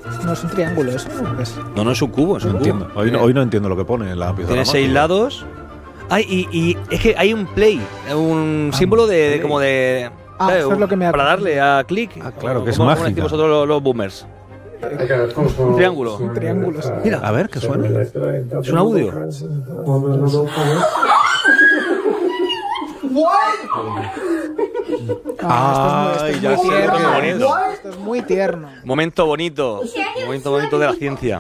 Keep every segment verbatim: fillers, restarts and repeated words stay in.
No es un triángulo, eso no es. No, no es un cubo, es No un entiendo. cubo. Hoy no, hoy no entiendo lo que pone en la pizarra. Tiene seis mágica. lados. Ay, y, y es que hay un play, un Ah, símbolo de, de play. como de. Ah, ¿sabes? eso es lo que me ha- Para darle a clic. Ah, claro, que es como- como mágica. decís vosotros los, los boomers. Un triángulo. Un triángulo, sí. Mira, A ver, ¿qué suena? es un audio. Ah, esto es, Ay, esto es ya muy sé, tierno. qué bonito. Esto es muy tierno. Momento bonito. Momento bonito de la ciencia.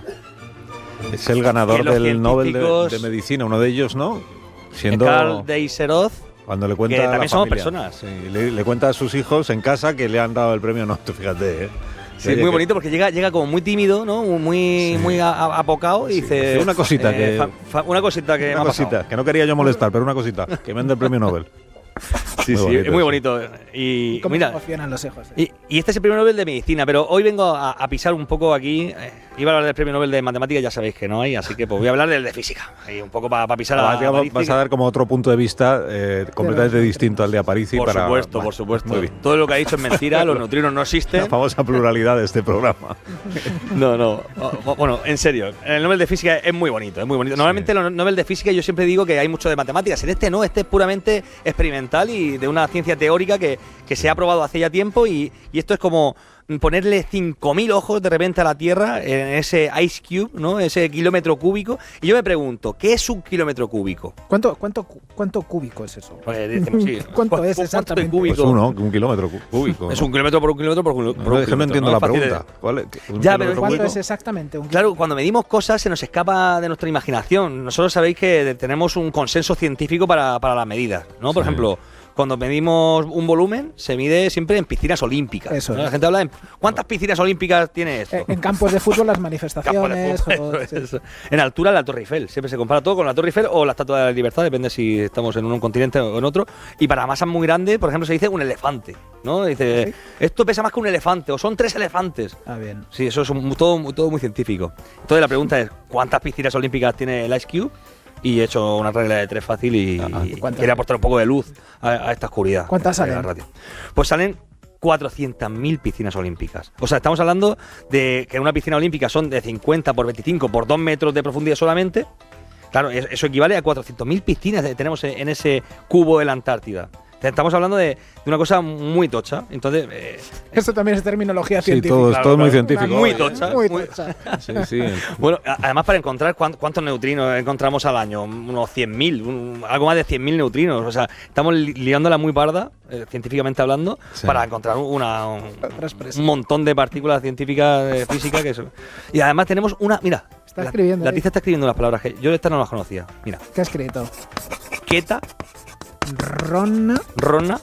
Es el ganador Que los del Nobel de, científicos- de Medicina, uno de ellos, ¿no? Siendo Carl Deiseroth. cuando le cuenta que a la también somos familia. personas. Sí, le, le cuenta a sus hijos en casa que le han dado el premio Nobel, tú fíjate, ¿eh? Sí, Oye, muy que- bonito porque llega, llega como muy tímido, ¿no? Muy, Sí. muy a- a- apocado y Sí, dice. una cosita que- fa- fa- una cosita que me Una ha pasado. cosita, que no quería yo molestar, pero una cosita, que me den el premio Nobel. Sí, Muy sí, bonito es muy eso. bonito. Y ¿Cómo se mira, emocionan los hijos? eh? y, y este es el premio Nobel de Medicina, pero hoy vengo a, a pisar un poco aquí. eh, iba a hablar del premio Nobel de Matemáticas, ya sabéis que no hay, así que pues voy a hablar del de Física. Ahí un poco para pisar a, Ah, digamos, Aparici, vas que- a dar como otro punto de vista eh, completamente Pero- distinto al de Aparici. Por para, supuesto, bueno, por supuesto. Muy bien. Todo lo que ha dicho es mentira, los neutrinos no existen. La famosa pluralidad de este programa. No, no. O- o- Bueno, en serio, el Nobel de Física es muy bonito, es muy bonito. Normalmente los Nobel de Física yo siempre digo que hay mucho de matemáticas. En este no, este es puramente experimental y de una ciencia teórica que, que se ha probado hace ya tiempo y, y esto es como ponerle cinco mil ojos de repente a la Tierra en ese ice cube, ¿no? Ese kilómetro cúbico. Y yo me pregunto, ¿qué es un kilómetro cúbico? ¿Cuánto, cuánto, cu- ¿Cuánto cúbico es eso? Pues decimos, sí. ¿Cuánto es de exactamente? cúbico? Pues uno, un kilómetro cu- cúbico. Es ¿no? un kilómetro por un kilómetro por un, No, por no, un es que no kilómetro, entiendo ¿no? la Es fácil de- pregunta. ¿Cuál es? ¿Un Ya, pero kilómetro ¿Cuánto cúbico? es exactamente? Un Claro, cuando medimos cosas se nos escapa de nuestra imaginación. Nosotros sabéis que tenemos un consenso científico para, para las medidas, ¿no? Por Sí. ejemplo, cuando medimos un volumen, se mide siempre en piscinas olímpicas. Eso ¿no? es. La gente habla de ¿cuántas piscinas olímpicas tiene esto? Eh, En campos de fútbol las Campo de manifestaciones. fútbol, o- eso sí. es. En altura la Torre Eiffel. Siempre se compara todo con la Torre Eiffel o la Estatua de la Libertad, depende si estamos en un continente o en otro. Y para masas muy grandes, por ejemplo, se dice un elefante, ¿no? Dice, ¿Sí? esto pesa más que un elefante o son tres elefantes. Ah, bien. Sí, eso es un- todo, todo muy científico. Entonces la pregunta es, ¿cuántas piscinas olímpicas tiene el Ice Cube? Y he hecho una regla de tres fácil y, Ajá. y ¿Cuántas? quería aportar un poco de luz a, a esta oscuridad. ¿Cuántas de la salen? radio. Pues salen cuatrocientas mil piscinas olímpicas. O sea, estamos hablando de que una piscina olímpica son de cincuenta por veinticinco por dos metros de profundidad solamente. Claro, es- eso equivale a cuatrocientas mil piscinas que tenemos en ese cubo de la Antártida. Estamos hablando de, de una cosa muy tocha. Entonces, eh, Esto también es terminología Sí, científica. todo, es Claro, todo muy claro. científico. Muy tocha. Muy muy- tocha. Sí, sí. bueno, a- además para encontrar cuán- cuántos neutrinos encontramos al año, unos cien mil, un- algo más de cien mil neutrinos. O sea, estamos li- liándola muy parda, eh, científicamente hablando, Sí. para encontrar una, un, Otra expresa. un montón de partículas científicas, eh, físicas. Que eso. Y además tenemos una, mira, Está la, escribiendo la ahí. tiza está escribiendo unas palabras que yo estas no las conocía. Mira, ¿Qué ha escrito? Keta, Ronna, Rona,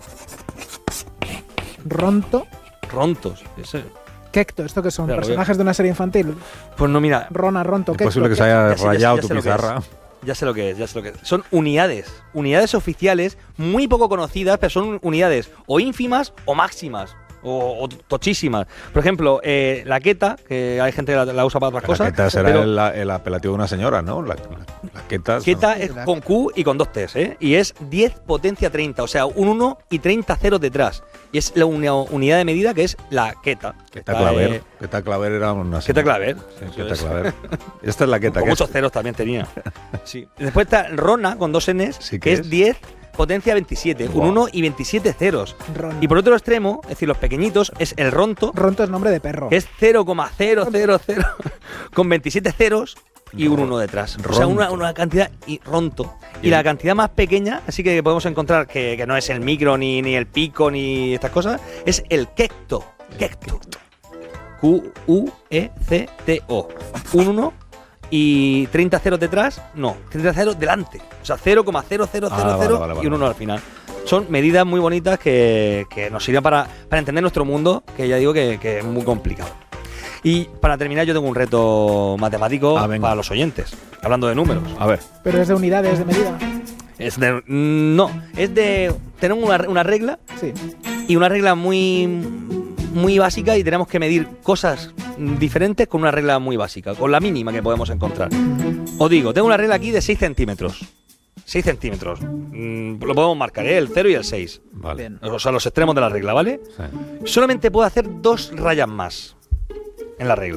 Ronto, Rontos. Ese- Kekto. ¿Esto que son? Claro, ¿Personajes de una serie infantil? Pues no, mira, Rona, Ronto, Es Kekto. posible que se Kekto. haya Ya sé, ya sé, rayado ya tu sé lo que pizarra. ya sé lo que es, ya sé lo que es. Son unidades, unidades oficiales muy poco conocidas, pero son unidades o ínfimas o máximas. O, o tochísimas. Por ejemplo, eh, la queta, que hay gente que la, la usa para otras La cosas. queta será pero el, el apelativo de una señora, ¿no? La, la, la queta. queta es con Q y con dos T's, ¿eh? Y es diez potencia treinta, o sea, un uno y treinta ceros detrás. Y es la uni- unidad de medida que es la queta. Queta La, Claver. eh, Queta Claver era una Queta señora. Claver. Sí, Eso Queta es. Claver. Esta es la queta. Con que muchos es- ceros también tenía. Sí. Después está Rona con dos N's, Sí, que ¿qué es es? diez potencia veintisiete, Wow. un uno y veintisiete ceros. Ronna. Y por otro extremo, es decir, los pequeñitos, es el ronto, Ronto es nombre de perro. que es cero coma cero cero cero con veintisiete ceros y un uno detrás. O sea, una, Ronto. una cantidad y ronto. Y Bien. la cantidad más pequeña, así que podemos encontrar que, que no es el micro, ni, ni el pico, ni estas cosas, es el quecto. Quecto. Q U E C T O. Un uno y treinta ceros detrás, no, treinta ceros delante. O sea, cero coma cero cero cero Ah, vale, cero vale, vale, y un uno vale. al final. Son medidas muy bonitas que, que nos sirven para, para entender nuestro mundo, que ya digo que, que es muy complicado. Y para terminar, yo tengo un reto matemático Ah, venga. para los oyentes, hablando de números. A ver. Pero es de unidades de medida. Es de, no, es de. Tenemos una, una regla Sí. y una regla muy, muy básica y tenemos que medir cosas diferentes con una regla muy básica, con la mínima que podemos encontrar. Os digo, tengo una regla aquí de seis centímetros. seis centímetros. Mm, lo podemos marcar, ¿eh? El cero y el seis. Vale. Bien. O sea, los extremos de la regla, ¿vale? Sí. Solamente puedo hacer dos rayas más en la regla.